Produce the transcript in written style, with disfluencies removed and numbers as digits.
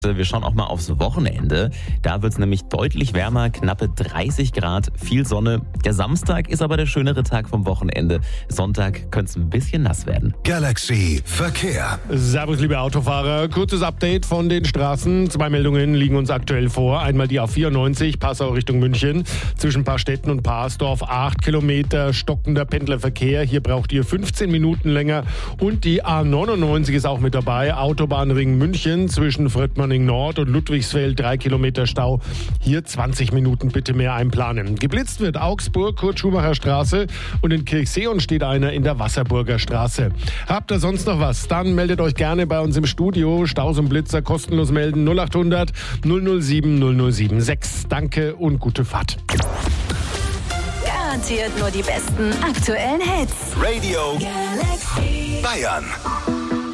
Wir schauen auch mal aufs Wochenende. Da wird es nämlich deutlich wärmer, knappe 30 Grad, viel Sonne. Der Samstag ist aber der schönere Tag vom Wochenende. Sonntag könnte es ein bisschen nass werden. Galaxy Verkehr. Servus, liebe Autofahrer. Kurzes Update von den Straßen. 2 Meldungen liegen uns aktuell vor. Einmal die A94, Passau Richtung München. Zwischen Paarstetten und Parsdorf 8 Kilometer stockender Pendlerverkehr. Hier braucht ihr 15 Minuten länger. Und die A99 ist auch mit dabei. Autobahnring München zwischen Fröttmanning Nord und Ludwigsfeld 3 Kilometer Stau. Hier 20 Minuten bitte mehr einplanen. Geblitzt wird Augsburg, Kurt-Schumacher Straße, und in Kirchseeon steht einer in der Wasserburger Straße. Habt ihr sonst noch was? Dann meldet euch gerne bei uns im Studio. Staus und Blitzer kostenlos melden 0800 007 076. Danke und gute Fahrt. Garantiert nur die besten aktuellen Hits. Radio Galaxy Bayern.